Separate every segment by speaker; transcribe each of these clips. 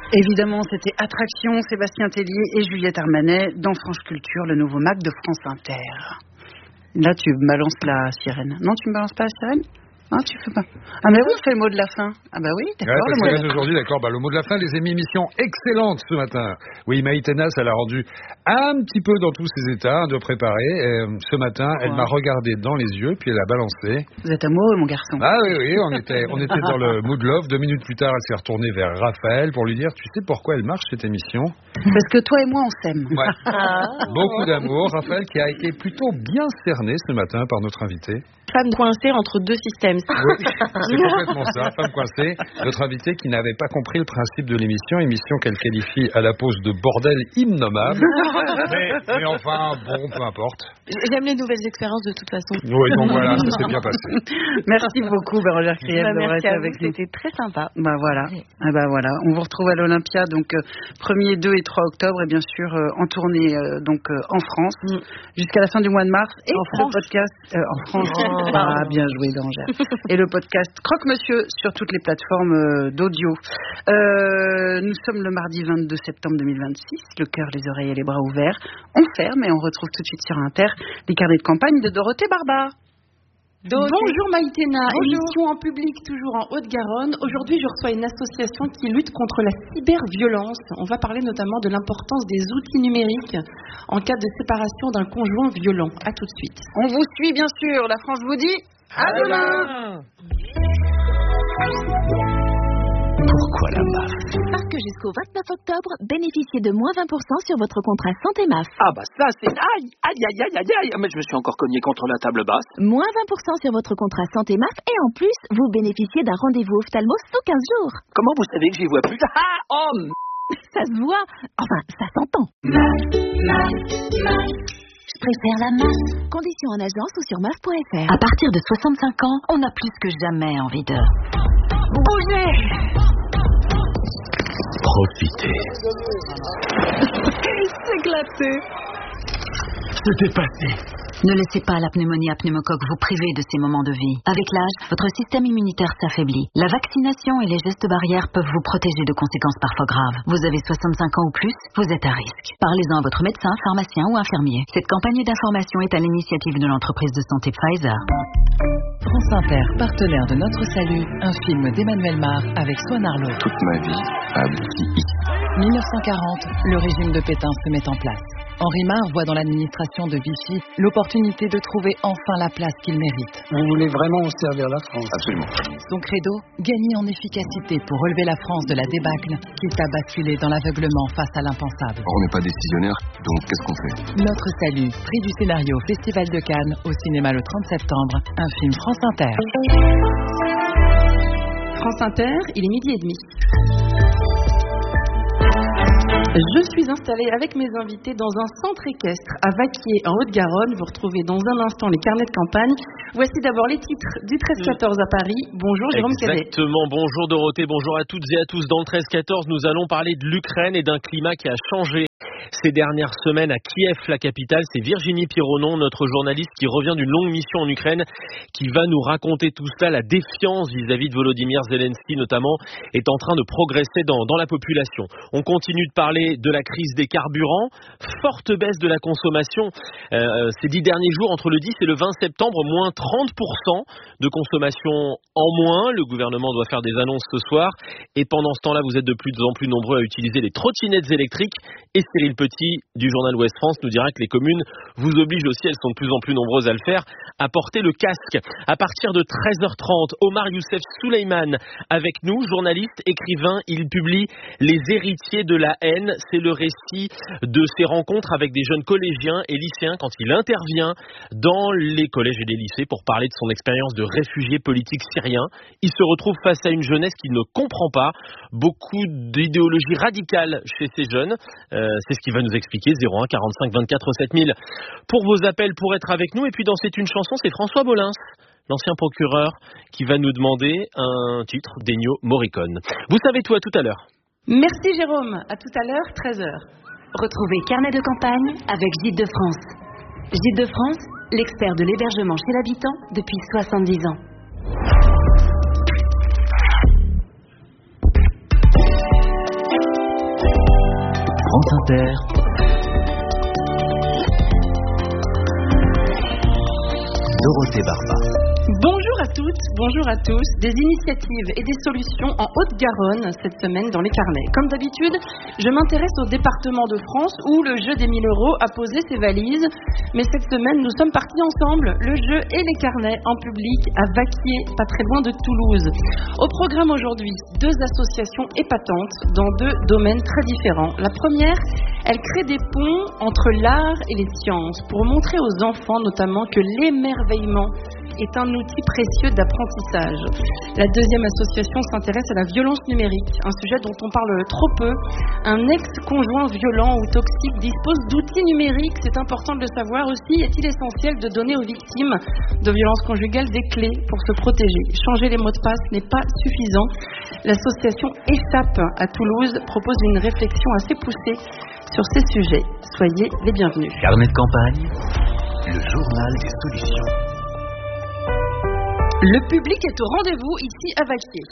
Speaker 1: Évidemment, c'était Attraction, Sébastien Tellier et Juliette Armanet dans France Culture, le nouveau Mac de France Inter. Là, tu me balances la sirène. Non, tu me balances pas la sirène ? Non, tu fais pas. Ah, mais oui, on fait le mot de la fin. Ah, bah oui, d'accord.
Speaker 2: Ouais, le mot de la fin d'aujourd'hui, d'accord. Bah, le mot de la fin, les amis, émission excellente ce matin. Oui, Maïtena, elle a rendu un petit peu dans tous ses états de préparer. Ce matin, elle m'a regardé dans les yeux, puis elle a balancé.
Speaker 1: Vous êtes amoureux, mon garçon.
Speaker 2: Ah oui, on était dans le mood love. 2 minutes plus tard, elle s'est retournée vers Raphaël pour lui dire, tu sais pourquoi elle marche cette émission ?
Speaker 1: Parce que toi et moi, on s'aime.
Speaker 2: Ouais. Beaucoup d'amour. Raphaël qui a été plutôt bien cerné ce matin par notre invité.
Speaker 3: Femme coincée entre deux systèmes.
Speaker 2: Oui, c'est complètement ça, femme coincée. Notre invité qui n'avait pas compris le principe de l'émission qu'elle qualifie à la pause de bordel innommable. mais enfin, bon, peu importe.
Speaker 3: J'aime les nouvelles expériences de toute façon.
Speaker 2: Oui, donc voilà, ça s'est bien passé.
Speaker 1: Merci beaucoup, Bérangère Krief, d'avoir été avec nous.
Speaker 3: C'était très sympa.
Speaker 1: Bah voilà. Ah bah voilà. On vous retrouve à l'Olympia, donc 1er, 2 et 3 octobre, et bien sûr en tournée en France, jusqu'à la fin du mois de mars. Et le podcast en France. Ah, bien joué, Bérangère. Et le podcast Croque-Monsieur sur toutes les plateformes d'audio. Nous sommes le mardi 22 septembre 2026. Le cœur, les oreilles et les bras ouverts. On ferme et on retrouve tout de suite sur Inter les carnets de campagne de Dorothée Barba.
Speaker 4: Bonjour Maïtena, émission en public toujours en Haute-Garonne. Aujourd'hui, je reçois une association qui lutte contre la cyberviolence. On va parler notamment de l'importance des outils numériques en cas de séparation d'un conjoint violent. À tout de suite.
Speaker 1: On vous suit bien sûr. La France vous dit à demain.
Speaker 5: Pourquoi la MAF ?
Speaker 6: Parce que jusqu'au 29 octobre, bénéficiez de moins 20% sur votre contrat santé MAF.
Speaker 5: Ah bah ça c'est... Aïe, mais je me suis encore cogné contre la table basse.
Speaker 6: Moins 20% sur votre contrat santé MAF et en plus, vous bénéficiez d'un rendez-vous ophtalmo sous 15 jours.
Speaker 5: Comment vous savez que j'y vois plus ?
Speaker 6: Ça se voit, enfin, ça s'entend. Je préfère la MAF. Conditions en agence ou sur MAF.fr.
Speaker 7: À partir de 65 ans, on a plus que jamais envie de... bouger.
Speaker 5: Profitez.
Speaker 7: S'éclater.
Speaker 5: Se dépasser.
Speaker 7: Ne laissez pas la pneumonie à pneumocoque vous priver de ces moments de vie. Avec l'âge, votre système immunitaire s'affaiblit. La vaccination et les gestes barrières peuvent vous protéger de conséquences parfois graves. Vous avez 65 ans ou plus, vous êtes à risque. Parlez-en à votre médecin, pharmacien ou infirmier. Cette campagne d'information est à l'initiative de l'entreprise de santé Pfizer.
Speaker 8: France Inter, partenaire de Notre Salut, un film d'Emmanuel Mar avec Swan Arlo.
Speaker 9: Toute ma vie a abouti ici.
Speaker 8: 1940, le régime de Pétain se met en place. Henri Mar voit dans l'administration de Vichy l'opportunité de trouver enfin la place qu'il mérite.
Speaker 10: Vous voulez vraiment servir la France ?
Speaker 9: Absolument.
Speaker 8: Son credo, gagner en efficacité pour relever la France de la débâcle qui t'a basculé dans l'aveuglement face à l'impensable.
Speaker 9: On n'est pas décisionnaire, donc qu'est-ce qu'on fait ?
Speaker 8: Notre Salut, prix du scénario Festival de Cannes, au cinéma le 30 septembre, un film France Inter.
Speaker 4: France Inter, il est 12h30. Je suis installée avec mes invités dans un centre équestre à Vaquier en Haute-Garonne. Vous retrouvez dans un instant les carnets de campagne. Voici d'abord les titres du 13-14 à Paris. Bonjour Jérôme Cadet.
Speaker 11: Exactement, bonjour Dorothée, bonjour à toutes et à tous. Dans le 13-14, nous allons parler de l'Ukraine et d'un climat qui a changé ces dernières semaines à Kiev, la capitale. C'est Virginie Pironon, notre journaliste qui revient d'une longue mission en Ukraine, qui va nous raconter tout cela. La défiance vis-à-vis de Volodymyr Zelensky notamment est en train de progresser dans la population. On continue de parler de la crise des carburants, forte baisse de la consommation ces 10 derniers jours, entre le 10 et le 20 septembre, moins 30% de consommation en moins. Le gouvernement doit faire des annonces ce soir et pendant ce temps-là, vous êtes de plus en plus nombreux à utiliser les trottinettes électriques. Et Cyril Petit du journal Ouest France nous dira que les communes vous obligent aussi, elles sont de plus en plus nombreuses à le faire, à porter le casque. À partir de 13h30, Omar Youssef Souleyman avec nous, journaliste, écrivain, il publie Les héritiers de la haine. C'est le récit de ses rencontres avec des jeunes collégiens et lycéens quand il intervient dans les collèges et les lycées pour parler de son expérience de réfugié politique syrien. Il se retrouve face à une jeunesse qu'il ne comprend pas, beaucoup d'idéologie radicale chez ces jeunes. C'est ce qu'il va nous expliquer. 01 45 24 7000 pour vos appels, pour être avec nous. Et puis dans C'est une chanson, c'est François Bollins, l'ancien procureur, qui va nous demander un titre d'Ennio Morricone. Vous savez tout, à tout à l'heure.
Speaker 4: Merci Jérôme, à tout à l'heure, 13h.
Speaker 7: Retrouvez Carnet de campagne avec Gîtes de France. Gîtes de France, l'expert de l'hébergement chez l'habitant depuis 70 ans.
Speaker 12: France Inter. Dorothée Barba.
Speaker 4: Bonjour à toutes, bonjour à tous. Des initiatives et des solutions en Haute-Garonne cette semaine dans les carnets. Comme d'habitude, je m'intéresse au département de France où le jeu des 1000 € a posé ses valises. Mais cette semaine, nous sommes partis ensemble, le jeu et les carnets en public à Vaquier, pas très loin de Toulouse. Au programme aujourd'hui, 2 associations épatantes dans 2 domaines très différents. La première, elle crée des ponts entre l'art et les sciences pour montrer aux enfants notamment que l'émerveillement est un outil précieux d'apprentissage. La deuxième association s'intéresse à la violence numérique, un sujet dont on parle trop peu. Un ex-conjoint violent ou toxique dispose d'outils numériques, c'est important de le savoir aussi. Est-il essentiel de donner aux victimes de violences conjugales des clés pour se protéger? Changer les mots de passe n'est pas suffisant. L'association Échappe à Toulouse propose une réflexion assez poussée sur ces sujets. Soyez les bienvenus.
Speaker 12: Carnet de campagne, le journal des solutions.
Speaker 4: Le public est au rendez-vous ici à Vaquier.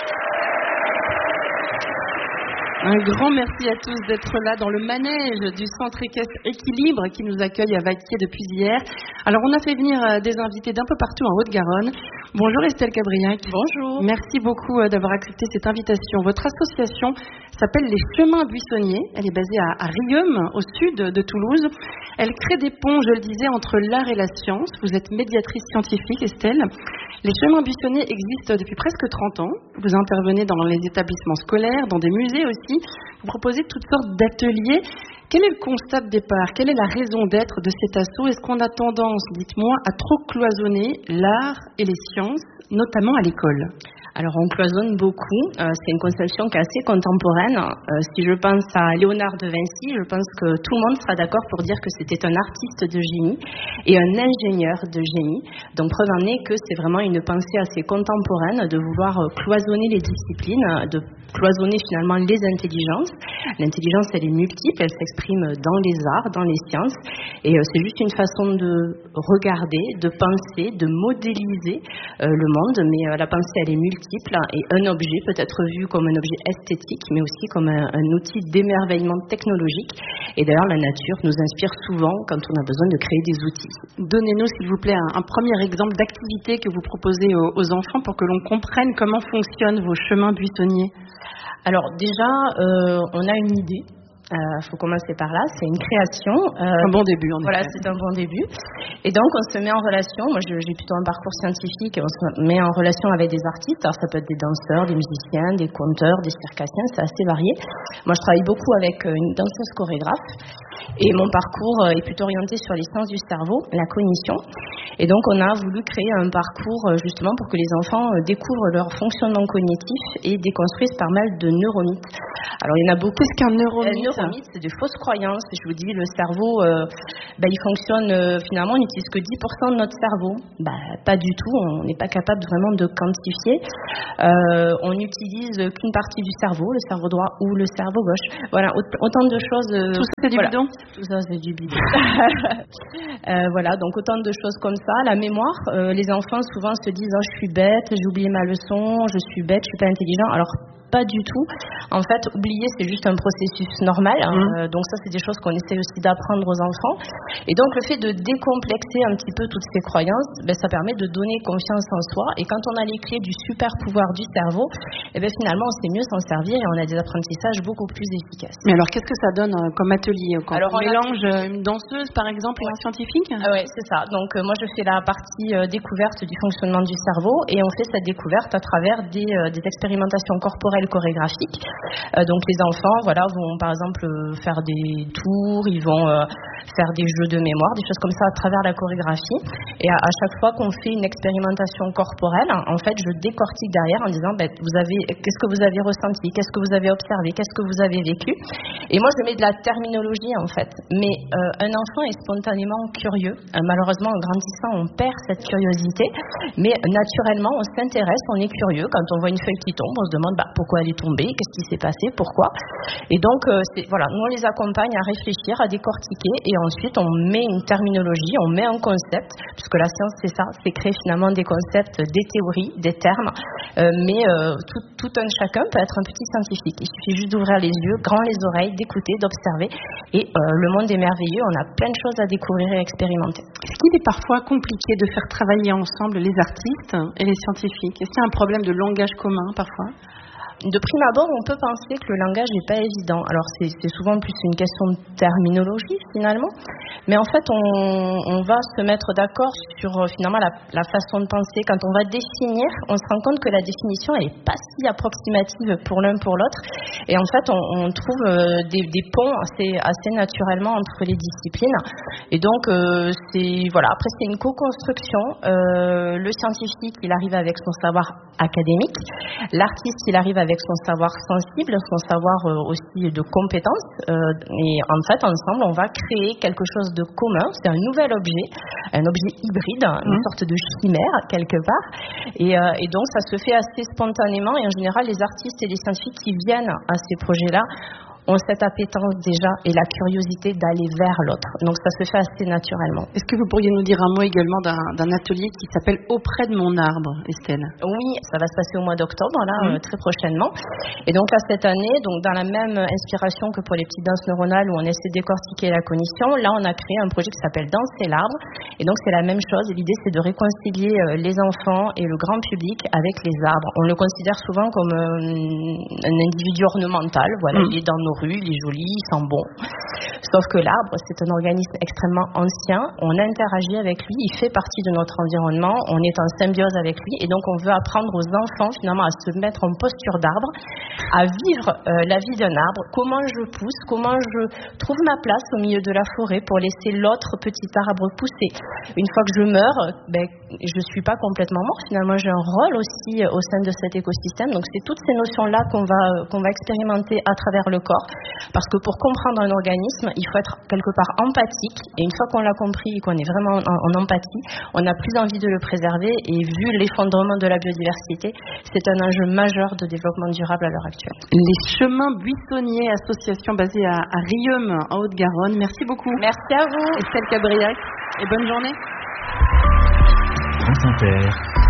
Speaker 4: Un grand merci à tous d'être là dans le manège du Centre équestre Équilibre qui nous accueille à Vaquier depuis hier. Alors on a fait venir des invités d'un peu partout en Haute-Garonne. Bonjour Estelle Cabriac.
Speaker 3: Bonjour.
Speaker 4: Merci beaucoup d'avoir accepté cette invitation. Votre association s'appelle les Chemins Buissonniers. Elle est basée à Riom, au sud de Toulouse. Elle crée des ponts, je le disais, entre l'art et la science. Vous êtes médiatrice scientifique, Estelle. Les Chemins Buissonniers existent depuis presque 30 ans. Vous intervenez dans les établissements scolaires, dans des musées aussi. Vous proposez toutes sortes d'ateliers. Quel est le constat de départ? Quelle est la raison d'être de cet assaut? Est-ce qu'on a tendance, dites-moi, à trop cloisonner l'art et les sciences, notamment à l'école?
Speaker 3: Alors on cloisonne beaucoup, c'est une conception qui est assez contemporaine. Si je pense à Léonard de Vinci, je pense que tout le monde sera d'accord pour dire que c'était un artiste de génie et un ingénieur de génie. Donc preuve en est que c'est vraiment une pensée assez contemporaine de vouloir cloisonner les disciplines, de cloisonner finalement les intelligences. L'intelligence, elle est multiple, elle s'exprime dans les arts, dans les sciences, et c'est juste une façon de regarder, de penser, de modéliser le monde, mais la pensée, elle est multiple, et un objet peut être vu comme un objet esthétique, mais aussi comme un outil d'émerveillement technologique. Et d'ailleurs, la nature nous inspire souvent quand on a besoin de créer des outils.
Speaker 4: Donnez-nous, s'il vous plaît, un premier exemple d'activité que vous proposez aux enfants pour que l'on comprenne comment fonctionnent vos chemins buissonniers.
Speaker 3: Alors déjà, on a une idée. Faut commencer par là, c'est une création.
Speaker 4: Un bon début, en effet.
Speaker 3: Voilà, c'est un bon début. Et donc, on se met en relation. Moi, j'ai plutôt un parcours scientifique. On se met en relation avec des artistes. Alors, ça peut être des danseurs, des musiciens, des conteurs, des circassiens. C'est assez varié. Moi, je travaille beaucoup avec une danseuse chorégraphe. Et mon parcours est plutôt orienté sur les sciences du cerveau, la cognition. Et donc, on a voulu créer un parcours justement pour que les enfants découvrent leur fonctionnement cognitif et déconstruisent pas mal de neuromythes. Alors, il y en a beaucoup.
Speaker 4: Qu'est-ce qu'un neuromythe?
Speaker 3: Un neuromythe, c'est des fausses croyances. Je vous dis, le cerveau, il fonctionne, finalement, on n'utilise que 10% de notre cerveau. Pas du tout. On n'est pas capable vraiment de quantifier. On n'utilise qu'une partie du cerveau, le cerveau droit ou le cerveau gauche. Voilà, autant de choses.
Speaker 4: Tout ça, c'est du bidon?
Speaker 3: Tout ça, c'est du bidon. Voilà, donc autant de choses comme ça. La mémoire, les enfants souvent se disent je suis bête, j'ai oublié ma leçon, je suis bête, je suis pas intelligent. Alors pas du tout. En fait, oublier, c'est juste un processus normal. Donc ça, c'est des choses qu'on essaie aussi d'apprendre aux enfants. Et donc, le fait de décomplexer un petit peu toutes ces croyances, ça permet de donner confiance en soi. Et quand on a les clés du super pouvoir du cerveau, finalement, on sait mieux s'en servir et on a des apprentissages beaucoup plus efficaces.
Speaker 4: Mais alors, qu'est-ce que ça donne comme atelier quand on mélange une danseuse, par exemple, et un scientifique?
Speaker 3: Oui, c'est ça. Donc, moi, je fais la partie découverte du fonctionnement du cerveau et on fait cette découverte à travers des expérimentations corporelles chorégraphiques. Donc les enfants vont par exemple faire des tours, ils vont faire des jeux de mémoire, des choses comme ça à travers la chorégraphie. Et à chaque fois qu'on fait une expérimentation corporelle, en fait, je décortique derrière en disant qu'est-ce que vous avez ressenti, qu'est-ce que vous avez observé, qu'est-ce que vous avez vécu. Et moi, je mets de la terminologie en fait. Mais un enfant est spontanément curieux. Malheureusement, en grandissant, on perd cette curiosité. Mais naturellement, on s'intéresse, on est curieux. Quand on voit une feuille qui tombe, on se demande pourquoi elle est tombée, qu'est-ce qui s'est passé, pourquoi. Et donc, nous on les accompagne à réfléchir, à décortiquer, et ensuite on met une terminologie, on met un concept, puisque la science c'est ça, c'est créer finalement des concepts, des théories, des termes, mais tout un chacun peut être un petit scientifique. Il suffit juste d'ouvrir les yeux, grand les oreilles, d'écouter, d'observer, et le monde est merveilleux, on a plein de choses à découvrir et à expérimenter.
Speaker 4: Est-ce qu'il est parfois compliqué de faire travailler ensemble les artistes et les scientifiques? Est-ce qu'il y a un problème de langage commun parfois?
Speaker 3: De prime abord, on peut penser que le langage n'est pas évident. Alors, c'est souvent plus une question de terminologie, finalement. Mais en fait, on va se mettre d'accord sur, finalement, la façon de penser. Quand on va définir, on se rend compte que la définition, elle n'est pas si approximative pour l'un pour l'autre. Et en fait, on trouve des ponts assez naturellement entre les disciplines. Et donc, après, c'est une co-construction. Le scientifique, il arrive avec son savoir académique. L'artiste, il arrive avec son savoir sensible, son savoir aussi de compétences. Et en fait, ensemble, on va créer quelque chose de commun. C'est un nouvel objet, un objet hybride, une sorte de chimère quelque part. Et donc, ça se fait assez spontanément. Et en général, les artistes et les scientifiques qui viennent à ces projets-là ont cette appétence déjà et la curiosité d'aller vers l'autre. Donc ça se fait assez naturellement.
Speaker 4: Est-ce que vous pourriez nous dire un mot également d'un atelier qui s'appelle Auprès de mon arbre, Estelle?
Speaker 3: Oui, ça va se passer au mois d'octobre, là, très prochainement. Et donc là, cette année, donc dans la même inspiration que pour les petites danses neuronales où on essaie de décortiquer la cognition, là on a créé un projet qui s'appelle Danser l'arbre. Et donc c'est la même chose. L'idée c'est de réconcilier les enfants et le grand public avec les arbres. On le considère souvent comme un individu ornemental. Voilà, il est dans nos rues, il est joli, il sent bon. Sauf que l'arbre, c'est un organisme extrêmement ancien. On interagit avec lui, il fait partie de notre environnement, on est en symbiose avec lui, et donc on veut apprendre aux enfants finalement à se mettre en posture d'arbre, à vivre la vie d'un arbre, comment je pousse, comment je trouve ma place au milieu de la forêt pour laisser l'autre petit arbre pousser. Une fois que je meurs, je suis pas complètement mort, finalement j'ai un rôle aussi au sein de cet écosystème. Donc c'est toutes ces notions-là qu'on va expérimenter à travers le corps, parce que pour comprendre un organisme, il faut être quelque part empathique, et une fois qu'on l'a compris et qu'on est vraiment en empathie, on n'a plus envie de le préserver, et vu l'effondrement de la biodiversité, c'est un enjeu majeur de développement durable à l'heure actuelle.
Speaker 4: Les chemins buissonniers, association basée à Riom en Haute-Garonne. Merci beaucoup.
Speaker 3: Merci à vous.
Speaker 4: Estelle Cabriac, et bonne journée.
Speaker 12: France Inter,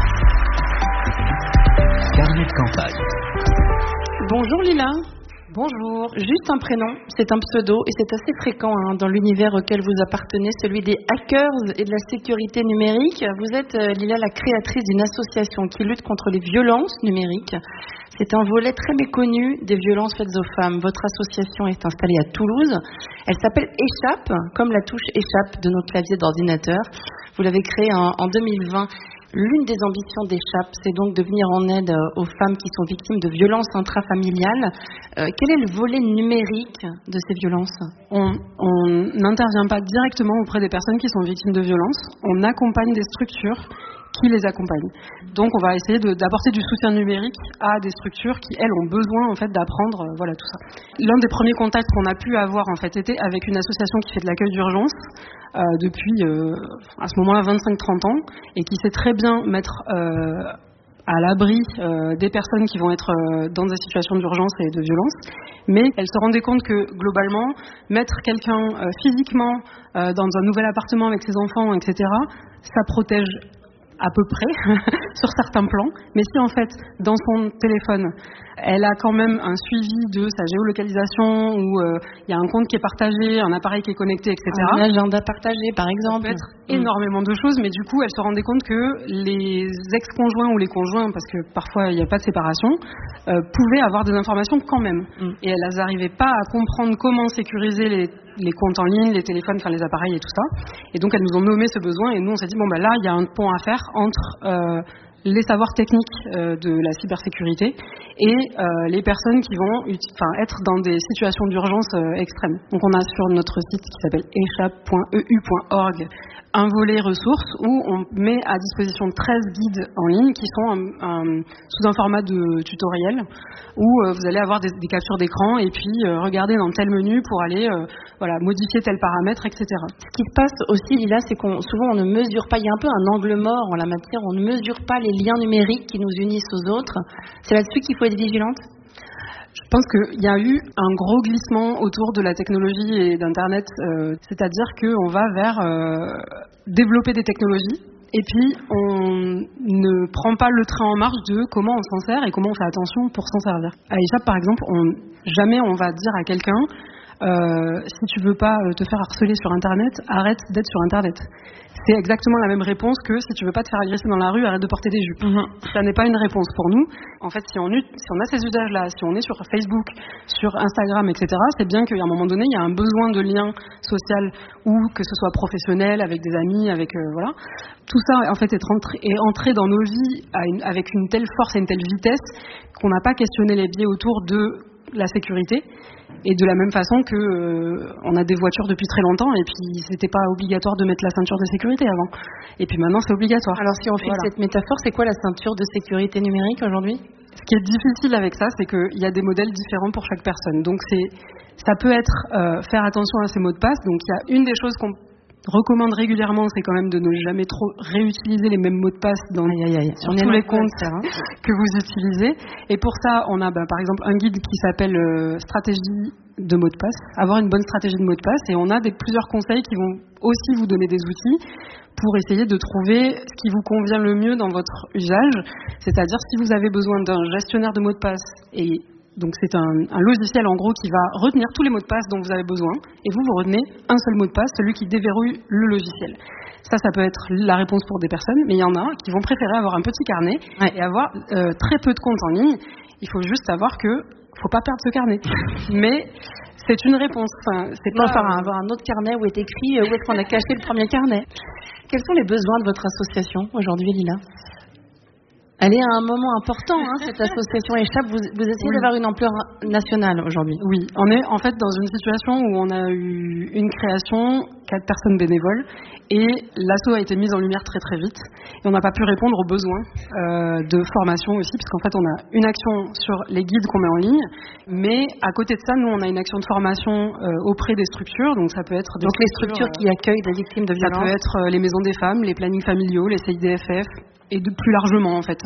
Speaker 12: carnet de campagne.
Speaker 4: Bonjour Lila. Bonjour. Juste un prénom, c'est un pseudo et c'est assez fréquent dans l'univers auquel vous appartenez, celui des hackers et de la sécurité numérique. Vous êtes, Lila, la créatrice d'une association qui lutte contre les violences numériques. C'est un volet très méconnu des violences faites aux femmes. Votre association est installée à Toulouse. Elle s'appelle Échappe, comme la touche Échappe de notre clavier d'ordinateur. Vous l'avez créée en 2020. L'une des ambitions d'Échappe, c'est donc de venir en aide aux femmes qui sont victimes de violences intrafamiliales. Quel est le volet numérique de ces violences ?
Speaker 13: On n'intervient pas directement auprès des personnes qui sont victimes de violences. On accompagne des structures qui les accompagnent. Donc on va essayer d'apporter du soutien numérique à des structures qui, elles, ont besoin en fait d'apprendre tout ça. L'un des premiers contacts qu'on a pu avoir en fait était avec une association qui fait de l'accueil d'urgence depuis à ce moment-là 25-30 ans et qui sait très bien mettre à l'abri des personnes qui vont être dans des situations d'urgence et de violence, mais elle se rendait compte que globalement, mettre quelqu'un physiquement dans un nouvel appartement avec ses enfants, etc., ça protège à peu près sur certains plans, mais si en fait dans son téléphone elle a quand même un suivi de sa géolocalisation où il y a un compte qui est partagé, un appareil qui est connecté, etc.
Speaker 4: Un agenda partagé par exemple.
Speaker 13: Ça peut être énormément de choses, mais du coup elle se rendait compte que les ex-conjoints ou les conjoints, parce que parfois il n'y a pas de séparation, pouvaient avoir des informations quand même. Et elles n'arrivaient pas à comprendre comment sécuriser les comptes en ligne, les téléphones, enfin les appareils et tout ça. Et donc elles nous ont nommé ce besoin et nous on s'est dit là il y a un pont à faire entre les savoirs techniques de la cybersécurité et les personnes qui vont être dans des situations d'urgence extrêmes. Donc on a sur notre site qui s'appelle échappe.eu.org un volet ressources où on met à disposition 13 guides en ligne qui sont sous un format de tutoriel où vous allez avoir des captures d'écran et puis regarder dans tel menu pour aller modifier tel paramètre, etc.
Speaker 4: Ce qui se passe aussi, Lila, c'est souvent on ne mesure pas, il y a un peu un angle mort en la matière, on ne mesure pas les liens numériques qui nous unissent aux autres. C'est là-dessus qu'il faut être vigilante ?
Speaker 13: Je pense qu'il y a eu un gros glissement autour de la technologie et d'Internet, c'est-à-dire qu'on va vers développer des technologies et puis on ne prend pas le train en marche de comment on s'en sert et comment on fait attention pour s'en servir. À Échappe, par exemple, jamais on va dire à quelqu'un si tu veux pas te faire harceler sur Internet, arrête d'être sur Internet. C'est exactement la même réponse que si tu veux pas te faire agresser dans la rue, arrête de porter des jupes. Ça n'est pas une réponse pour nous. En fait, si on a ces usages-là, si on est sur Facebook, sur Instagram, etc., c'est bien qu'à un moment donné, il y a un besoin de lien social ou que ce soit professionnel, avec des amis, avec voilà. Tout ça, en fait, est entré dans nos vies avec une telle force et une telle vitesse qu'on n'a pas questionné les biais autour de la sécurité. Et de la même façon que on a des voitures depuis très longtemps et puis c'était pas obligatoire de mettre la ceinture de sécurité avant. Et puis maintenant c'est obligatoire.
Speaker 4: Alors si on fait cette métaphore, c'est quoi la ceinture de sécurité numérique aujourd'hui ?
Speaker 13: Ce qui est difficile avec ça, c'est qu'il y a des modèles différents pour chaque personne. Donc ça peut être faire attention à ses mots de passe. Donc il y a une des choses qu'on recommande régulièrement, c'est quand même de ne jamais trop réutiliser les mêmes mots de passe sur tous les comptes que vous utilisez. Et pour ça, on a par exemple un guide qui s'appelle stratégie de mots de passe, avoir une bonne stratégie de mots de passe, et on a plusieurs conseils qui vont aussi vous donner des outils pour essayer de trouver ce qui vous convient le mieux dans votre usage. C'est-à-dire si vous avez besoin d'un gestionnaire de mots de passe et donc c'est un logiciel en gros qui va retenir tous les mots de passe dont vous avez besoin et vous retenez un seul mot de passe, celui qui déverrouille le logiciel. Ça peut être la réponse pour des personnes, mais il y en a qui vont préférer avoir un petit carnet et avoir très peu de comptes en ligne. Il faut juste savoir que faut pas perdre ce carnet. Mais c'est une réponse. Enfin, c'est pas
Speaker 4: avoir un autre carnet où est écrit où est-ce qu'on a caché le premier carnet. Quels sont les besoins de votre association aujourd'hui, Lila ? Elle est à un moment important, cette association Échappe. Vous essayez d'avoir une ampleur nationale aujourd'hui.
Speaker 13: Oui, on est en fait dans une situation où on a eu une création, 4 personnes bénévoles, et l'asso a été mise en lumière très très vite. Et on n'a pas pu répondre aux besoins de formation aussi, puisqu'en fait on a une action sur les guides qu'on met en ligne, mais à côté de ça, nous on a une action de formation auprès des structures. Donc ça peut être
Speaker 4: les structures qui accueillent des victimes de violences.
Speaker 13: Ça peut être les maisons des femmes, les plannings familiaux, les CIDFF. Et plus largement en fait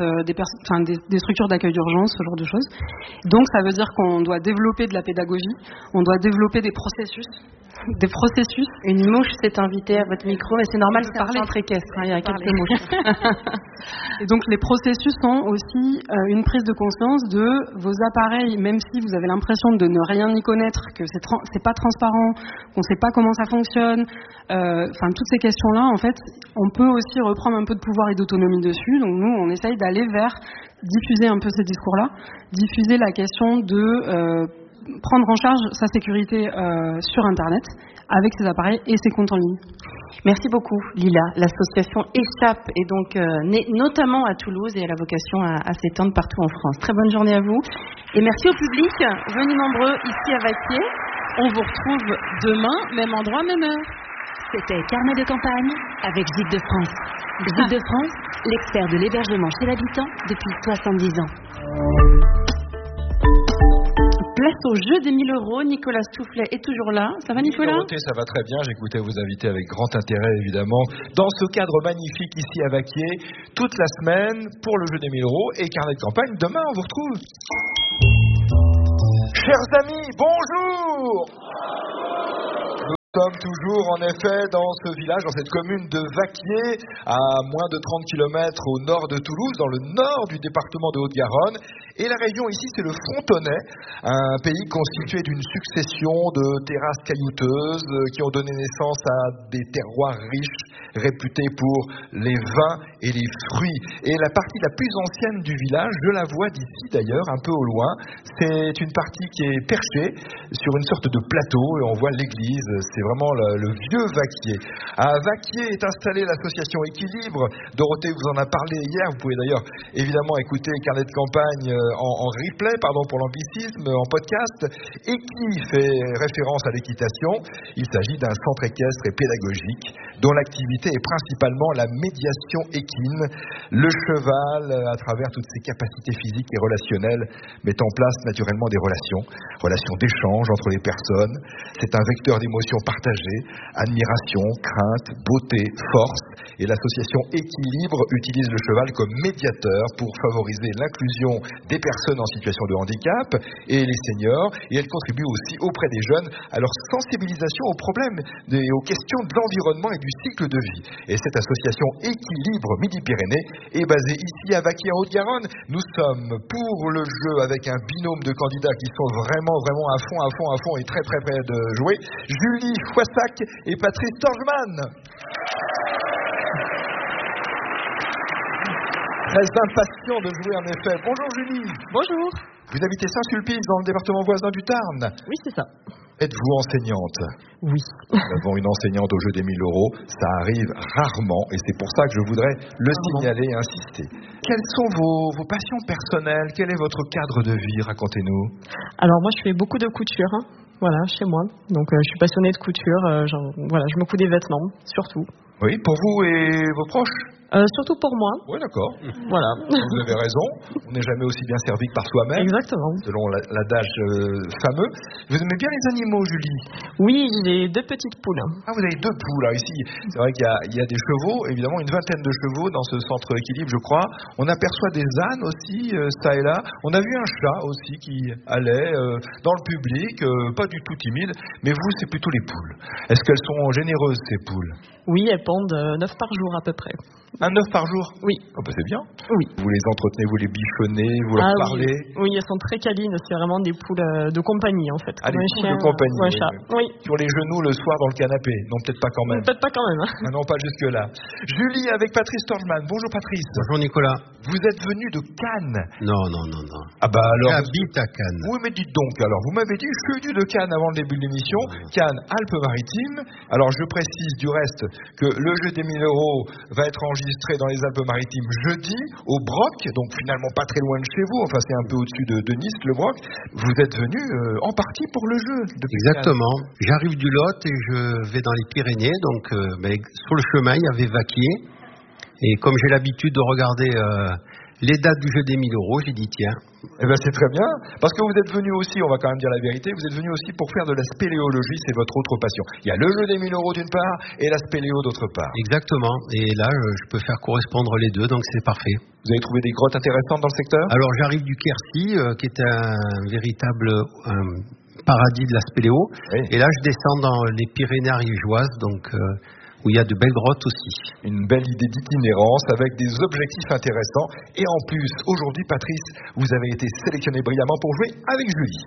Speaker 13: des structures d'accueil d'urgence, ce genre de choses. Donc ça veut dire qu'on doit développer de la pédagogie, on doit développer des processus.
Speaker 4: Une mouche s'est invitée à votre micro, mais c'est normal de parler entre équestres, il y a quelques mouches.
Speaker 13: Et donc les processus sont aussi une prise de conscience de vos appareils, même si vous avez l'impression de ne rien y connaître, que c'est pas transparent, qu'on sait pas comment ça fonctionne. Toutes ces questions-là, en fait, on peut aussi reprendre un peu de pouvoir et d'autonomie dessus. Donc nous, on essaye d'aller vers diffuser un peu ces discours-là, diffuser la question de prendre en charge sa sécurité sur Internet avec ses appareils et ses comptes en ligne.
Speaker 4: Merci beaucoup, Lila. L'association Échappe est donc née notamment à Toulouse et elle a vocation à s'étendre partout en France. Très bonne journée à vous et merci au public venu nombreux ici à Vaquier. On vous retrouve demain, même endroit, même heure.
Speaker 7: C'était Carnet de campagne avec Gîtes de France. Gîtes de France, l'expert de l'hébergement chez l'habitant depuis 70 ans.
Speaker 4: Place au jeu des 1000 €. Nicolas Stoufflet est toujours là. Ça va, Nicolas ?
Speaker 14: Ça va très bien. J'écoutais vos invités avec grand intérêt, évidemment. Dans ce cadre magnifique ici à Vaquier, toute la semaine pour le jeu des 1000 € et Carnet de campagne. Demain, on vous retrouve. Chers amis, bonjour. Nous sommes toujours en effet dans ce village, dans cette commune de Vaquier, à moins de 30 km au nord de Toulouse, dans le nord du département de Haute-Garonne. Et la région ici, c'est le Frontonnais, un pays constitué d'une succession de terrasses caillouteuses qui ont donné naissance à des terroirs riches, réputés pour les vins et les fruits. Et la partie la plus ancienne du village, je la vois d'ici d'ailleurs, un peu au loin, c'est une partie qui est perchée sur une sorte de plateau et on voit l'église. C'est vraiment le vieux Vaquier. À Vaquier est installée l'association Équilibre. Dorothée vous en a parlé hier. Vous pouvez d'ailleurs évidemment écouter Carnet de campagne en replay, pour l'anglicisme, en podcast, et qui fait référence à l'équitation. Il s'agit d'un centre équestre et pédagogique dont l'activité est principalement la médiation équine. Le cheval, à travers toutes ses capacités physiques et relationnelles, met en place naturellement des relations d'échange entre les personnes. C'est un vecteur d'émotions partagé, admiration, crainte, beauté, force. Et l'association Équilibre utilise le cheval comme médiateur pour favoriser l'inclusion des personnes en situation de handicap et les seniors. Et elle contribue aussi auprès des jeunes à leur sensibilisation aux problèmes et aux questions de l'environnement et du cycle de vie. Et cette association Équilibre Midi-Pyrénées est basée ici à Vaquier en Haute-Garonne. Nous sommes pour le jeu avec un binôme de candidats qui sont vraiment à fond et très près de jouer. Julie Foissac et Patrice Torgeman. Très impatient de jouer en effet. Bonjour Julie.
Speaker 15: Bonjour.
Speaker 14: Vous habitez Saint-Sulpice dans le département voisin du Tarn.
Speaker 15: Oui, c'est ça.
Speaker 14: Êtes-vous enseignante?
Speaker 15: Oui.
Speaker 14: Nous avons une enseignante au jeu des 1 000 euros. Ça arrive rarement et c'est pour ça que je voudrais le signaler et insister. Quelles sont vos passions personnelles? Quel est votre cadre de vie? Racontez-nous.
Speaker 15: Alors moi, je fais beaucoup de couture. Voilà, chez moi. Donc je suis passionnée de couture. Je me couds des vêtements, surtout.
Speaker 14: Oui, pour vous et vos proches?
Speaker 15: Surtout pour moi.
Speaker 14: Oui, d'accord.
Speaker 15: Voilà.
Speaker 14: Vous avez raison. On n'est jamais aussi bien servi que par soi-même.
Speaker 15: Exactement.
Speaker 14: Selon l'adage fameux. Vous aimez bien les animaux, Julie?
Speaker 15: Oui, j'ai 2 petites poules.
Speaker 14: Ah, vous avez 2 poules. Alors ici, c'est vrai qu'il y a des chevaux, évidemment une vingtaine de chevaux dans ce centre équilibre, je crois. On aperçoit des ânes aussi, ça et là. On a vu un chat aussi qui allait dans le public, pas du tout timide. Mais vous, c'est plutôt les poules. Est-ce qu'elles sont généreuses, ces poules?
Speaker 15: Oui, elles pondent 9 par jour à peu près.
Speaker 14: Un 9 par jour?
Speaker 15: Oui.
Speaker 14: Oh bah c'est bien.
Speaker 15: Oui.
Speaker 14: Vous les entretenez, vous les bichonnez, vous leur parlez?
Speaker 15: Oui, elles sont très câlines. C'est vraiment des poules de compagnie en fait.
Speaker 14: Ah, des poules de compagnie.
Speaker 15: Ou un chat. Oui.
Speaker 14: Sur les genoux le soir dans le canapé? Non, peut-être pas quand même.
Speaker 15: Peut-être pas quand même. Hein.
Speaker 14: Ah non, pas jusque-là. Julie avec Patrice Torgeman. Bonjour Patrice.
Speaker 16: Bonjour Nicolas.
Speaker 14: Vous êtes venu de Cannes?
Speaker 16: Non.
Speaker 14: Ah bah alors.
Speaker 16: J'habite à Cannes.
Speaker 14: Oui, mais dites donc, alors, vous m'avez dit, je suis venu de Cannes avant le début de l'émission. Cannes, Alpes-Maritimes. Alors, je précise du reste que le jeu des 1 000 euros va être enregistré dans les Alpes-Maritimes jeudi, au Broc, donc finalement pas très loin de chez vous, enfin c'est un peu au-dessus de Nice, le Broc. Vous êtes venu en partie pour le jeu.
Speaker 16: Exactement. J'arrive du Lot et je vais dans les Pyrénées, donc sur le chemin, il y avait Vaquier. Et comme j'ai l'habitude de regarder les dates du jeu des 1 000 euros, j'ai dit tiens.
Speaker 14: Eh ben c'est très bien, parce que vous êtes venu aussi, on va quand même dire la vérité, vous êtes venu aussi pour faire de la spéléologie, c'est votre autre passion. Il y a le jeu des 1 000 euros d'une part et la spéléo d'autre part.
Speaker 16: Exactement, et là je peux faire correspondre les deux, donc c'est parfait.
Speaker 14: Vous avez trouvé des grottes intéressantes dans le secteur?
Speaker 16: Alors j'arrive du Quercy, qui est un véritable paradis de la spéléo, oui. Et là je descends dans les Pyrénées ariégeoises, donc où il y a de belles grottes aussi.
Speaker 14: Une belle idée d'itinérance avec des objectifs intéressants. Et en plus, aujourd'hui, Patrice, vous avez été sélectionné brillamment pour jouer avec Julie.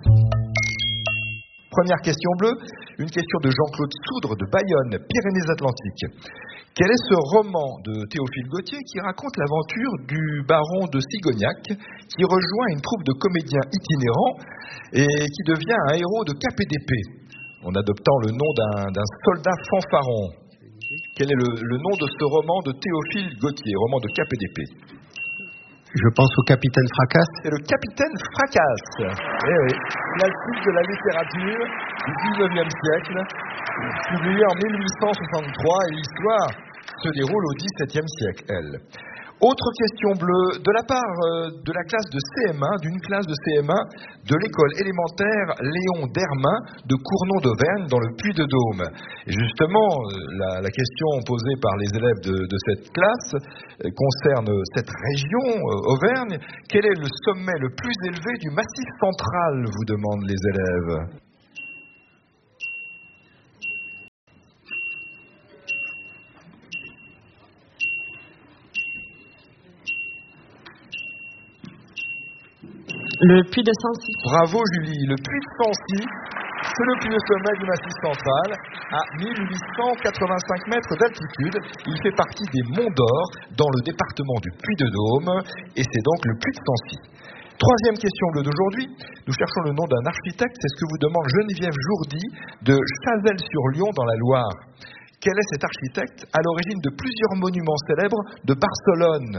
Speaker 14: Première question bleue, une question de Jean-Claude Soudre de Bayonne, Pyrénées-Atlantiques. Quel est ce roman de Théophile Gautier qui raconte l'aventure du baron de Sigognac qui rejoint une troupe de comédiens itinérants et qui devient un héros de cap et d'épée, en adoptant le nom d'un soldat fanfaron? Quel est le nom de ce roman de Théophile Gautier, roman de cap et d'épée?
Speaker 16: Je pense au Capitaine Fracasse.
Speaker 14: C'est le Capitaine Fracasse. Eh oui, classique de la littérature du 19e siècle, publié en 1863, et l'histoire se déroule au XVIIe siècle, elle. Autre question bleue, de la part de la classe de CM1, d'une classe de CM1 de l'école élémentaire Léon Dermain de Cournon d'Auvergne dans le Puy-de-Dôme. Et justement, la question posée par les élèves de cette classe concerne cette région, Auvergne. Quel est le sommet le plus élevé du Massif central, vous demandent les élèves?
Speaker 15: Le Puy de Sancy.
Speaker 14: Bravo Julie, le Puy de Sancy, c'est le plus haut sommet du Massif central, à 1885 mètres d'altitude. Il fait partie des Monts d'Or, dans le département du Puy-de-Dôme, et c'est donc le Puy de Sancy. Troisième question bleue d'aujourd'hui, nous cherchons le nom d'un architecte, c'est ce que vous demande Geneviève Jourdi de Chazelles-sur-Lyon dans la Loire. Quel est cet architecte à l'origine de plusieurs monuments célèbres de Barcelone?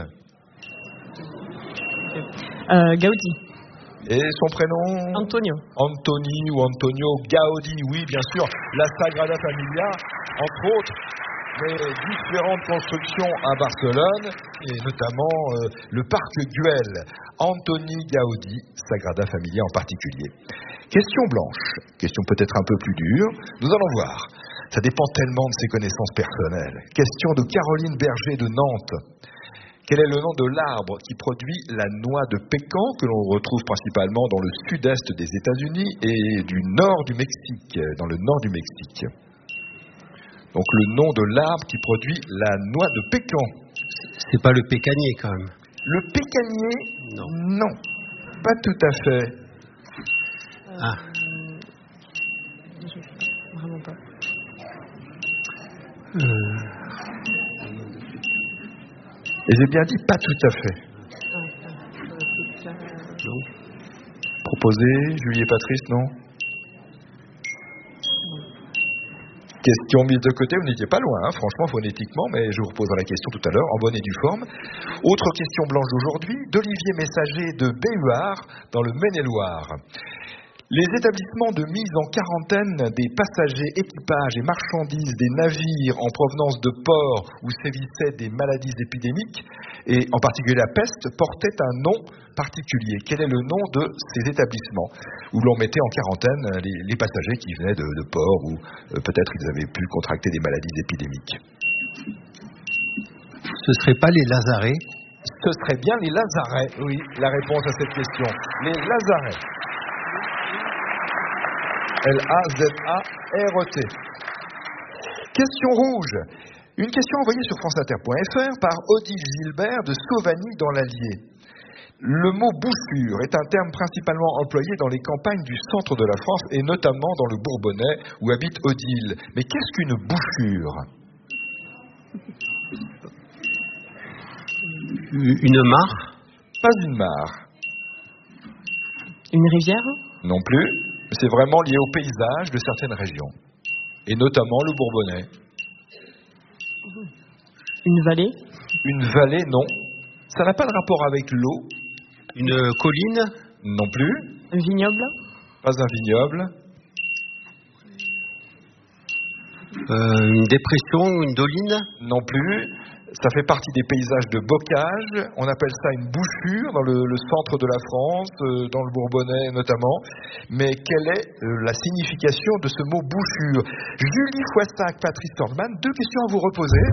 Speaker 15: Gaudi.
Speaker 14: Et son prénom?
Speaker 15: Antonio.
Speaker 14: Antoni ou Antonio Gaudi, oui, bien sûr. La Sagrada Familia, entre autres, mais différentes constructions à Barcelone, et notamment le parc Güell. Antoni Gaudi, Sagrada Familia en particulier. Question blanche, question peut-être un peu plus dure, nous allons voir. Ça dépend tellement de ses connaissances personnelles. Question de Caroline Berger de Nantes. Quel est le nom de l'arbre qui produit la noix de pécan que l'on retrouve principalement dans le sud-est des États-Unis et du nord du Mexique, dans le nord du Mexique. Donc le nom de l'arbre qui produit la noix de pécan.
Speaker 16: C'est pas le pécanier quand même.
Speaker 14: Le pécanier? Non. Pas tout à fait.
Speaker 15: Ah. Vraiment pas.
Speaker 14: Et j'ai bien dit pas tout à fait.
Speaker 16: Non.
Speaker 14: Proposé, Julie et Patrice, non? Question mise de côté, vous n'étiez pas loin, franchement, phonétiquement, mais je vous reposerai la question tout à l'heure, en bonne et due forme. Autre question blanche d'aujourd'hui, d'Olivier Messager de Béhuard, dans le Maine-et-Loire. Les établissements de mise en quarantaine des passagers, équipages et marchandises des navires en provenance de ports où sévissaient des maladies épidémiques, et en particulier la peste, portaient un nom particulier. Quel est le nom de ces établissements où l'on mettait en quarantaine les passagers qui venaient de ports où peut-être ils avaient pu contracter des maladies épidémiques?
Speaker 16: Ce ne serait pas les Lazarets?
Speaker 14: Ce serait bien les Lazarets, oui, la réponse à cette question. Les Lazarets. L-A-Z-A-R-E-T. Question rouge. Une question envoyée sur franceinter.fr par Odile Gilbert de Sauvagny dans l'Allier. Le mot bouchure est un terme principalement employé dans les campagnes du centre de la France et notamment dans le Bourbonnais où habite Odile. Mais qu'est-ce qu'une bouchure?
Speaker 16: Une mare?
Speaker 14: Pas une mare.
Speaker 15: Une rivière?
Speaker 14: Non plus. C'est vraiment lié au paysage de certaines régions. Et notamment le Bourbonnais.
Speaker 15: Une vallée?
Speaker 14: Une vallée, non. Ça n'a pas de rapport avec l'eau.
Speaker 16: Une colline?
Speaker 14: Non plus.
Speaker 15: Un vignoble?
Speaker 14: Pas un vignoble.
Speaker 16: Une dépression ou une doline?
Speaker 14: Non plus. Ça fait partie des paysages de bocage. On appelle ça une bouchure dans le centre de la France, dans le Bourbonnais notamment. Mais quelle est la signification de ce mot bouchure? Julie Foissac, Patrice Tordman, deux questions à vous reposer.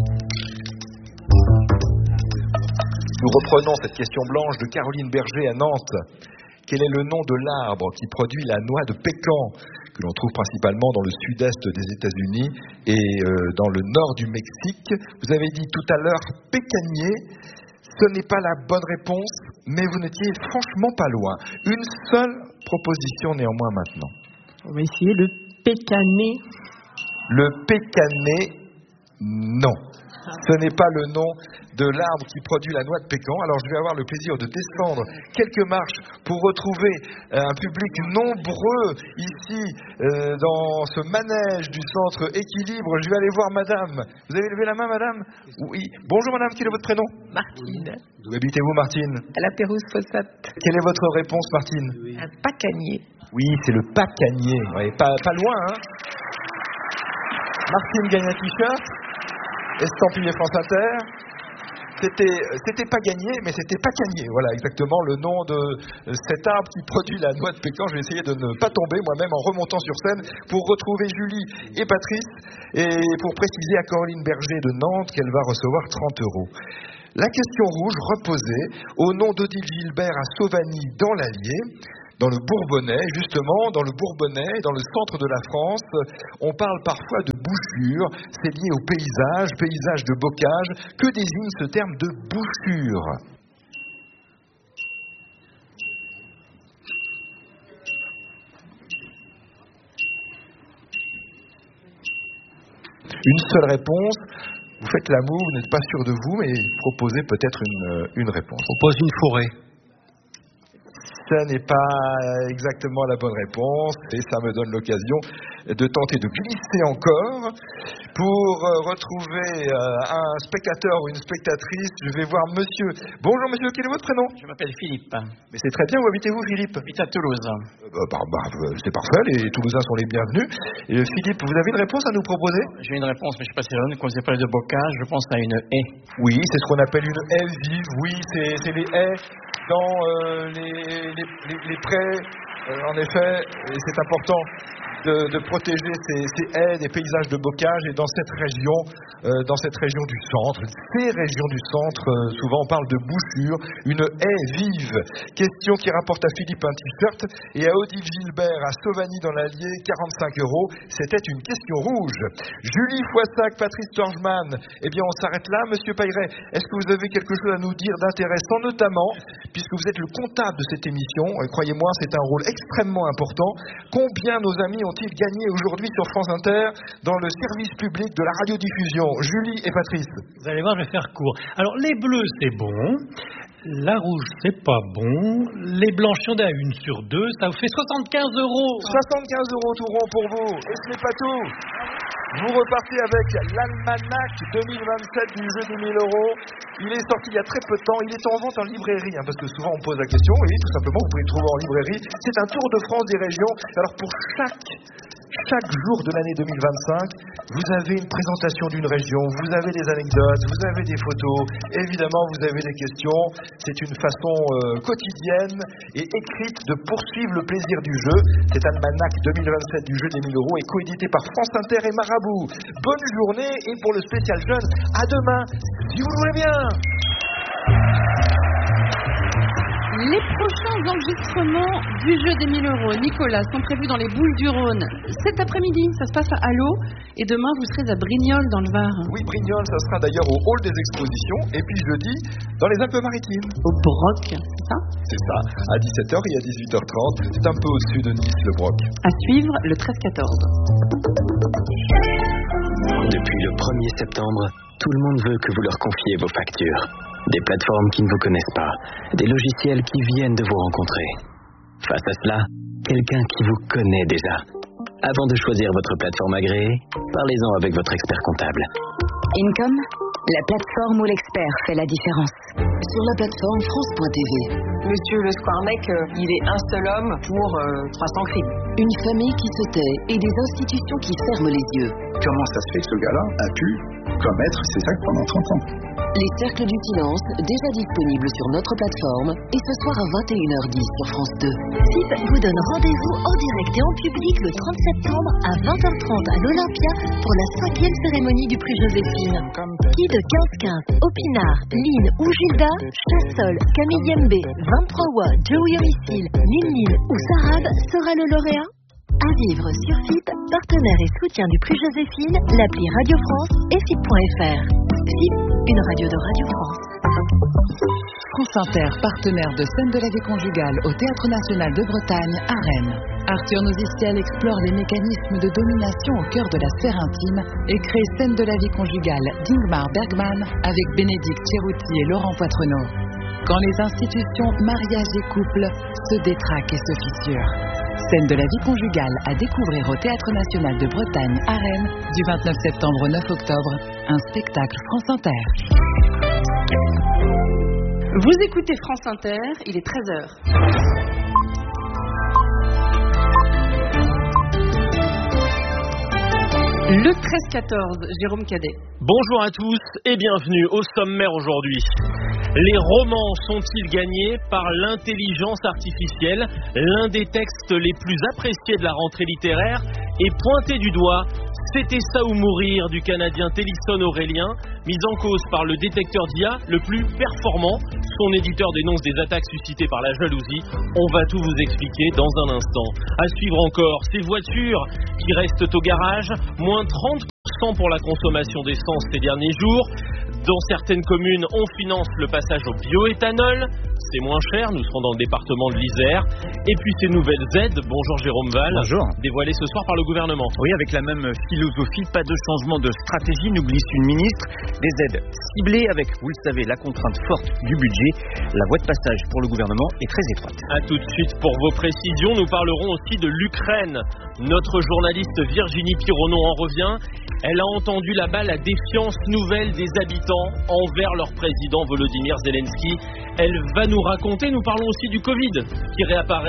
Speaker 14: Nous reprenons cette question blanche de Caroline Berger à Nantes. Quel est le nom de l'arbre qui produit la noix de pécan que l'on trouve principalement dans le sud-est des États-Unis et dans le nord du Mexique? Vous avez dit tout à l'heure pécanier. Ce n'est pas la bonne réponse, mais vous n'étiez franchement pas loin. Une seule proposition néanmoins maintenant.
Speaker 15: On va essayer le pécané.
Speaker 14: Le pécané, non. Ce n'est pas le nom de l'arbre qui produit la noix de pécan. Alors je vais avoir le plaisir de descendre quelques marches pour retrouver un public nombreux ici dans ce manège du centre Équilibre. Je vais aller voir madame. Vous avez levé la main madame? Oui. Bonjour madame, quel est votre prénom?
Speaker 17: Martine.
Speaker 14: D'où habitez-vous Martine?
Speaker 17: À la Pérouse-Fossat.
Speaker 14: Quelle est votre réponse Martine?
Speaker 17: Un pacanier.
Speaker 14: Oui, c'est le pacanier. Ouais, pas loin hein. Martine gagne un t-shirt. Estampillé France Inter. C'était pas gagné, mais c'était pas gagné. Voilà exactement le nom de cet arbre qui produit la noix de pécan. Je vais essayer de ne pas tomber moi-même en remontant sur scène pour retrouver Julie et Patrice et pour préciser à Caroline Berger de Nantes qu'elle va recevoir 30 €. La question rouge reposée au nom d'Odile Gilbert à Sauvagny dans l'Allier. Dans le Bourbonnais, justement, dans le Bourbonnais, dans le centre de la France, on parle parfois de bouchure. C'est lié au paysage de bocage. Que désigne ce terme de bouchure? Une seule réponse. Vous faites l'amour, vous n'êtes pas sûr de vous, mais proposez peut-être une réponse.
Speaker 16: On pose une forêt.
Speaker 14: Ça n'est pas exactement la bonne réponse et ça me donne l'occasion de tenter de glisser encore pour retrouver un spectateur ou une spectatrice. Je vais voir monsieur. Bonjour monsieur, quel est votre prénom?
Speaker 18: Je m'appelle Philippe.
Speaker 14: Mais c'est très bien, où habitez-vous Philippe?
Speaker 18: J'habite à Toulouse.
Speaker 14: C'est parfait, les Toulousains sont les bienvenus. Et Philippe, vous avez une réponse à nous proposer?
Speaker 18: J'ai une réponse, mais je ne sais pas si c'est bonne. Quand vous parlé de bocage, je pense à une haie.
Speaker 14: Oui, c'est ce qu'on appelle une haie vive. Oui, c'est les haies dans les prés, en effet, et c'est important de protéger ces haies, des paysages de bocage. Et dans cette région du centre, ces régions du centre, souvent on parle de bouchure, une haie vive. Question qui rapporte à Philippe un t-shirt et à Odile Gilbert à Sauvagny dans l'Allier, 45 €. C'était une question rouge. Julie Foissac, Patrice Torgeman, eh bien on s'arrête là. Monsieur Payret, est-ce que vous avez quelque chose à nous dire d'intéressant, notamment, puisque vous êtes le comptable de cette émission, croyez-moi, c'est un rôle extrêmement important. Combien nos amis ont-ils gagné aujourd'hui sur France Inter dans le service public de la radiodiffusion? Julie et Patrice.
Speaker 18: Vous allez voir, je vais faire court. Alors, les bleus, c'est bon. La rouge, c'est pas bon. Les blanchions à 1 sur 2, ça vous fait 75 €.
Speaker 14: 75 € tout rond pour vous. Et ce n'est pas tout. Vous repartez avec l'almanach 2027 du jeu des 1 000 €. Il est sorti il y a très peu de temps. Il est en vente en librairie, parce que souvent on pose la question. Oui, tout simplement, vous pouvez le trouver en librairie. C'est un tour de France des régions. Alors pour chaque jour de l'année 2025, vous avez une présentation d'une région, vous avez des anecdotes, vous avez des photos, évidemment vous avez des questions. C'est une façon quotidienne et écrite de poursuivre le plaisir du jeu. Cet almanach 2027 du jeu des 1 000 € est coédité par France Inter et Marabout. Bonne journée et pour le spécial jeune, à demain, si vous le voulez bien.
Speaker 4: Les prochains enregistrements du jeu des 1 000 €, Nicolas, sont prévus dans les Bouches-du-Rhône cet après-midi. Ça se passe à Allo. Et demain, vous serez à Brignoles, dans le Var.
Speaker 14: Oui, Brignoles, ça sera d'ailleurs au hall des expositions. Et puis jeudi, dans les Alpes-Maritimes.
Speaker 4: Au Broc, c'est ça?
Speaker 14: C'est ça, à 17h et à 18h30. C'est un peu au-dessus de Nice, le Broc.
Speaker 4: À suivre, le 13-14.
Speaker 19: Depuis le 1er septembre, tout le monde veut que vous leur confiez vos factures. Des plateformes qui ne vous connaissent pas, des logiciels qui viennent de vous rencontrer. Face à cela, quelqu'un qui vous connaît déjà. Avant de choisir votre plateforme agréée, parlez-en avec votre expert comptable.
Speaker 7: Income, la plateforme où l'expert fait la différence. Sur la plateforme France.tv.
Speaker 17: Monsieur le Squarneck, il est un seul homme pour 300 crimes.
Speaker 7: Une famille qui se tait et des institutions qui ferment les yeux.
Speaker 10: Comment ça se fait que ce gars-là a pu commettre ces actes pendant 30 ans?
Speaker 7: Les cercles du silence, déjà disponibles sur notre plateforme, et ce soir à 21h10 sur France 2.
Speaker 6: FIP vous donne rendez-vous en direct et en public le 30 septembre à 20h30 à l'Olympia pour la 5e cérémonie du prix Joséphine. Qui de 15-15, Opinard, Lynn ou Gilda, Chassol, Camille Yembe, 23 Wa, Joey Homicile, Nil ou Sarab sera le lauréat? À vivre sur FIP, partenaire et soutien du prix Joséphine, l'appli Radio France et FIP.fr. FIP, une radio de Radio France.
Speaker 8: France Inter, partenaire de Scène de la vie conjugale au Théâtre National de Bretagne à Rennes. Arthur Noziciel explore les mécanismes de domination au cœur de la sphère intime et crée Scène de la vie conjugale d'Ingmar Bergman avec Bénédicte Cherouti et Laurent Poitrenaud. Quand les institutions, mariage et couple se détraquent et se fissurent. Scène de la vie conjugale à découvrir au Théâtre National de Bretagne à Rennes du 29 septembre au 9 octobre. Un spectacle France Inter.
Speaker 4: Vous écoutez France Inter, il est 13h. Le 13-14, Jérôme Cadet.
Speaker 11: Bonjour à tous et bienvenue au sommaire aujourd'hui. Les romans sont-ils gagnés par l'intelligence artificielle? L'un des textes les plus appréciés de la rentrée littéraire est pointé du doigt. C'était ça ou mourir du Canadien Télisson Aurélien, mis en cause par le détecteur d'IA le plus performant. Son éditeur dénonce des attaques suscitées par la jalousie. On va tout vous expliquer dans un instant. À suivre encore, ces voitures qui restent au garage, moins 30% pour la consommation d'essence ces derniers jours. Dans certaines communes, on finance le passage au bioéthanol. C'est moins cher, nous serons dans le département de l'Isère. Et puis ces nouvelles aides, bonjour Jérôme Val,
Speaker 20: bonjour.
Speaker 11: Dévoilées ce soir par le gouvernement.
Speaker 20: Oui, avec la même philosophie, pas de changement de stratégie, nous glisse une ministre. Des aides ciblées avec, vous le savez, la contrainte forte du budget. La voie de passage pour le gouvernement est très étroite.
Speaker 11: A tout de suite pour vos précisions, nous parlerons aussi de l'Ukraine. Notre journaliste Virginie Pironon en revient. Elle a entendu là-bas la défiance nouvelle des habitants envers leur président Volodymyr Zelensky. Elle va nous raconter, nous parlons aussi du Covid qui réapparaît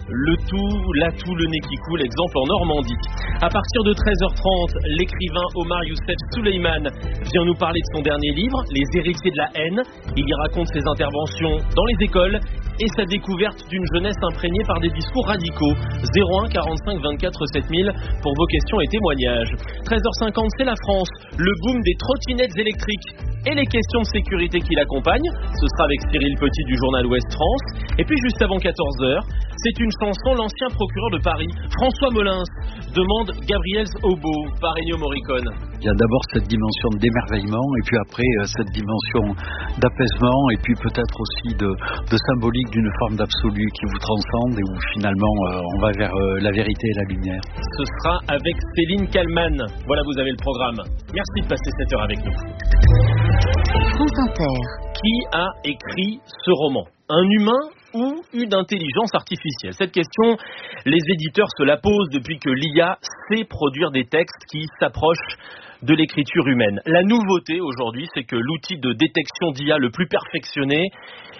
Speaker 11: le nez qui coule, exemple en Normandie. À partir de 13h30, l'écrivain Omar Youssef Souleymane vient nous parler de son dernier livre, Les héritiers de la haine. Il y raconte ses interventions dans les écoles et sa découverte d'une jeunesse imprégnée par des discours radicaux. 01 45 24 7000 pour vos questions et témoignages. 13h50, c'est la France, le boom des trottinettes électriques et les questions de sécurité qui l'accompagnent. Ce sera avec Cyril Petit du journal Ouest France. Et puis juste avant 14h, c'est une chanson, l'ancien procureur de Paris, François Molins, demande Gabriel Obo par Ennio Morricone.
Speaker 21: Il y a d'abord cette dimension d'émerveillement et puis après cette dimension d'apaisement et puis peut-être aussi de symbolique d'une forme d'absolu qui vous transcende et où finalement on va vers la vérité et la lumière.
Speaker 11: Ce sera avec Céline Kallmann. Voilà, vous avez le programme. Merci de passer cette heure avec nous.
Speaker 7: France Inter.
Speaker 11: Qui a écrit ce roman ? Un humain ou une intelligence artificielle ? Cette question, les éditeurs se la posent depuis que l'IA sait produire des textes qui s'approchent de l'écriture humaine. La nouveauté aujourd'hui, c'est que l'outil de détection d'IA le plus perfectionné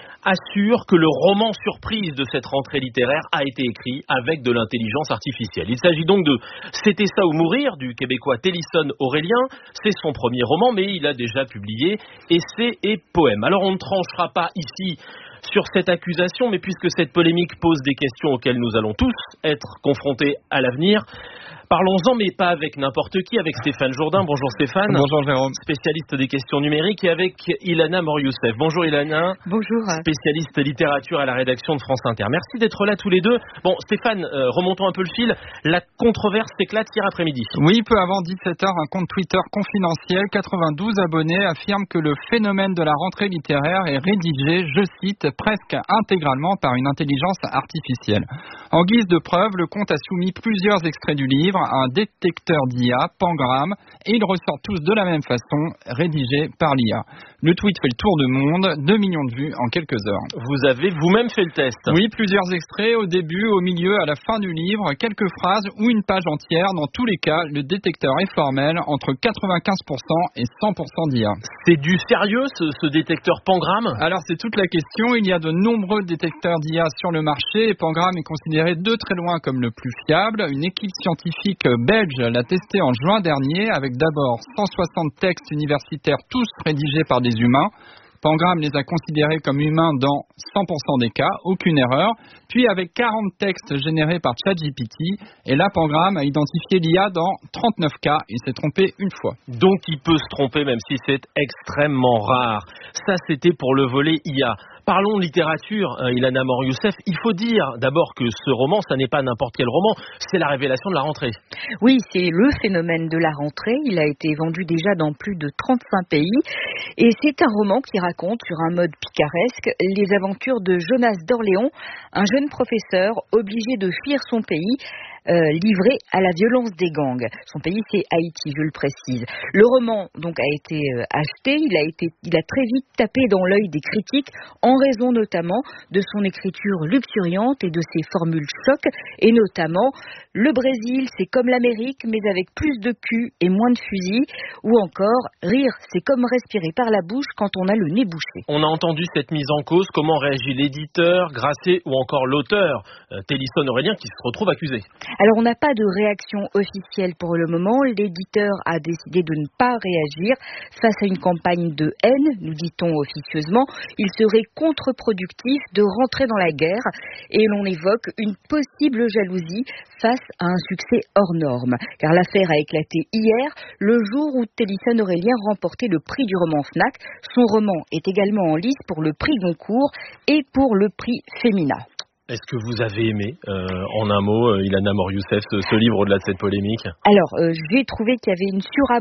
Speaker 11: assure que le roman surprise de cette rentrée littéraire a été écrit avec de l'intelligence artificielle. Il s'agit donc de C'était ça ou mourir du québécois Télisson Aurélien. C'est son premier roman, mais il a déjà publié essais et poèmes. Alors on ne tranchera pas ici sur cette accusation, mais puisque cette polémique pose des questions auxquelles nous allons tous être confrontés à l'avenir, parlons-en, mais pas avec n'importe qui, avec Stéphane Jourdain. Bonjour Stéphane.
Speaker 22: Bonjour Jérôme.
Speaker 11: Spécialiste des questions numériques, et avec Ilana Mor-Youssef. Bonjour Ilana.
Speaker 23: Bonjour.
Speaker 11: Spécialiste littérature à la rédaction de France Inter. Merci d'être là tous les deux. Bon Stéphane, remontons un peu le fil. La controverse s'éclate hier après-midi.
Speaker 22: Oui, peu avant 17h, un compte Twitter confidentiel, 92 abonnés, affirme que le phénomène de la rentrée littéraire est rédigé, je cite, presque intégralement par une intelligence artificielle. En guise de preuve, le compte a soumis plusieurs extraits du livre à un détecteur d'IA, Pangram, et ils ressortent tous de la même façon, rédigés par l'IA. Le tweet fait le tour du monde, 2 millions de vues en quelques heures.
Speaker 11: Vous avez vous-même fait le test.
Speaker 22: Oui, plusieurs extraits, au début, au milieu, à la fin du livre, quelques phrases ou une page entière. Dans tous les cas, le détecteur est formel, entre 95% et 100% d'IA.
Speaker 11: C'est du sérieux, ce détecteur Pangram ?
Speaker 22: Alors, c'est toute la question. Il y a de nombreux détecteurs d'IA sur le marché et Pangram est considéré de très loin comme le plus fiable. Une équipe scientifique belge l'a testé en juin dernier avec d'abord 160 textes universitaires, tous rédigés par des humains. Pangram les a considérés comme humains dans 100% des cas, aucune erreur. Puis avec 40 textes générés par ChatGPT, et là Pangram a identifié l'IA dans 39 cas, il s'est trompé une fois.
Speaker 11: Donc il peut se tromper même si c'est extrêmement rare. Ça c'était pour le volet IA. Parlons littérature, Ilana Mor-Youssef. Il faut dire d'abord que ce roman, ça n'est pas n'importe quel roman, c'est la révélation de la rentrée.
Speaker 23: Oui, c'est le phénomène de la rentrée. Il a été vendu déjà dans plus de 35 pays. Et c'est un roman qui raconte, sur un mode picaresque, les aventures de Jonas d'Orléans, un jeune professeur obligé de fuir son pays, livré à la violence des gangs. Son pays, c'est Haïti, je le précise. Le roman donc a été acheté, il a très vite tapé dans l'œil des critiques, en raison notamment de son écriture luxuriante et de ses formules choc, et notamment le Brésil, c'est comme l'Amérique, mais avec plus de cul et moins de fusils, ou encore rire, c'est comme respirer par la bouche quand on a le nez bouché.
Speaker 11: On a entendu cette mise en cause. Comment réagit l'éditeur, Grasset ou encore l'auteur, Télisson Aurélien, qui se retrouve accusé?
Speaker 23: Alors, on n'a pas de réaction officielle pour le moment. L'éditeur a décidé de ne pas réagir face à une campagne de haine, nous dit-on officieusement. Il serait contre-productif de rentrer dans la guerre et l'on évoque une possible jalousie face à un succès hors norme. Car l'affaire a éclaté hier, le jour où Télisson Aurélien remportait le prix du roman Fnac. Son roman est également en lice pour le prix Goncourt et pour le prix Femina.
Speaker 11: Est-ce que vous avez aimé, en un mot, Ilana Mor-Youssef, ce livre au-delà de cette polémique ?
Speaker 23: Alors, j'ai trouvé qu'il y avait une